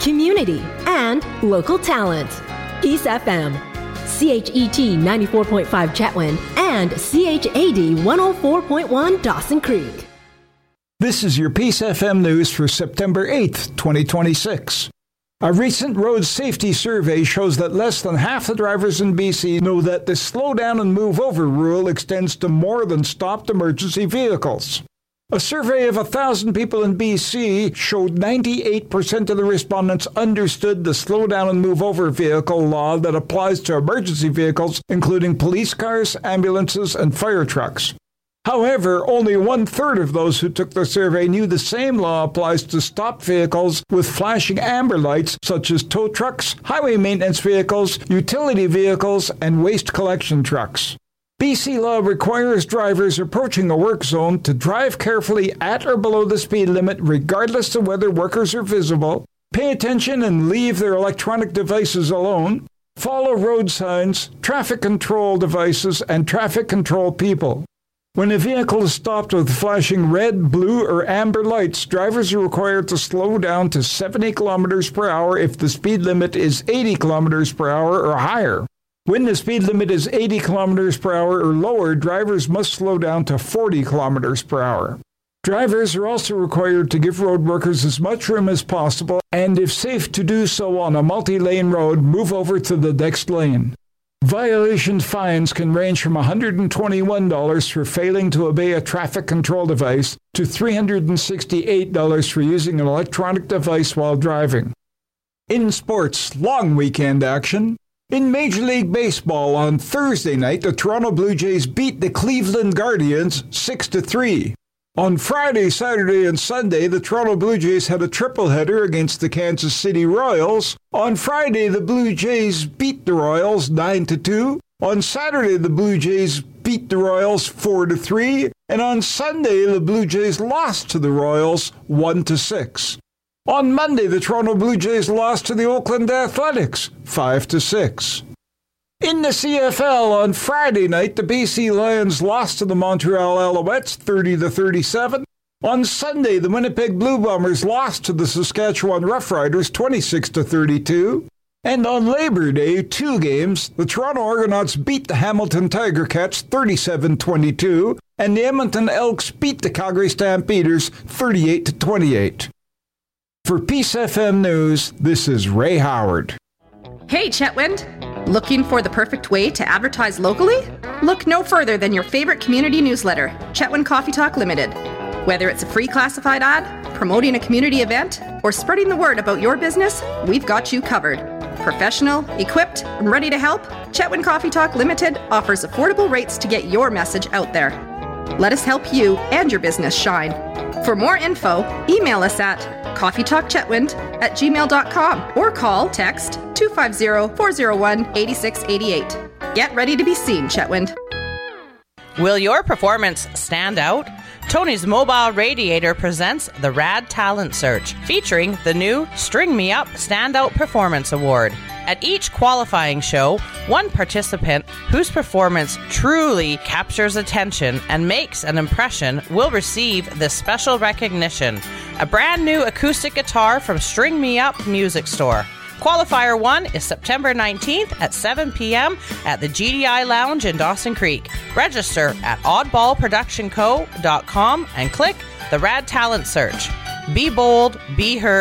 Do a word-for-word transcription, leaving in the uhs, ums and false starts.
community, and local talent. Peace F M, C H E T ninety-four point five Chetwynd, and C H A D one oh four point one Dawson Creek. This is your Peace F M news for September eighth, twenty twenty-six. A recent road safety survey shows that less than half the drivers in B C know that the slow down and move over rule extends to more than stopped emergency vehicles. A survey of one thousand people in B C showed ninety-eight percent of the respondents understood the slow down and move over vehicle law that applies to emergency vehicles, including police cars, ambulances, and fire trucks. However, only one-third of those who took the survey knew the same law applies to stopped vehicles with flashing amber lights, such as tow trucks, highway maintenance vehicles, utility vehicles, and waste collection trucks. B C law requires drivers approaching a work zone to drive carefully at or below the speed limit regardless of whether workers are visible, pay attention and leave their electronic devices alone, follow road signs, traffic control devices, and traffic control people. When a vehicle is stopped with flashing red, blue, or amber lights, drivers are required to slow down to seventy kilometers per hour if the speed limit is eighty kilometers per hour or higher. When the speed limit is eighty kilometers per hour or lower, drivers must slow down to forty kilometers per hour. Drivers are also required to give road workers as much room as possible, and if safe to do so on a multi-lane road, move over to the next lane. Violation fines can range from one hundred twenty-one dollars for failing to obey a traffic control device to three hundred sixty-eight dollars for using an electronic device while driving. In sports, long weekend action. In Major League Baseball on Thursday night, the Toronto Blue Jays beat the Cleveland Guardians six to three. On Friday, Saturday, and Sunday, the Toronto Blue Jays had a triple-header against the Kansas City Royals. On Friday, the Blue Jays beat the Royals nine to two. On Saturday, the Blue Jays beat the Royals four to three. And on Sunday, the Blue Jays lost to the Royals one to six. On Monday, the Toronto Blue Jays lost to the Oakland Athletics five to six. In the C F L on Friday night, the B C Lions lost to the Montreal Alouettes thirty to thirty-seven. On Sunday, the Winnipeg Blue Bombers lost to the Saskatchewan Roughriders twenty-six to thirty-two. And on Labor Day, two games, the Toronto Argonauts beat the Hamilton Tiger Cats thirty-seven twenty-two, and the Edmonton Elks beat the Calgary Stampeders thirty-eight to twenty-eight. For Peace F M News, this is Ray Howard. Hey, Chetwynd! Looking for the perfect way to advertise locally? Look no further than your favorite community newsletter, Chetwynd Coffee Talk Limited. Whether it's a free classified ad, promoting a community event, or spreading the word about your business, we've got you covered. Professional, equipped, and ready to help, Chetwynd Coffee Talk Limited offers affordable rates to get your message out there. Let us help you and your business shine. For more info, email us at coffeetalkchetwynd at gmail dot com or call text two five zero, four zero one, eight six eight eight. Get ready to be seen, Chetwynd. Will your performance stand out? Tony's Mobile Radiator presents the Rad Talent Search, featuring the new String Me Up Standout Performance Award. At each qualifying show, one participant whose performance truly captures attention and makes an impression will receive this special recognition, a brand new acoustic guitar from String Me Up Music Store. Qualifier one is September nineteenth at seven p.m. at the G D I Lounge in Dawson Creek. Register at oddball production co dot com and click the Rad Talent Search. Be bold, be heard.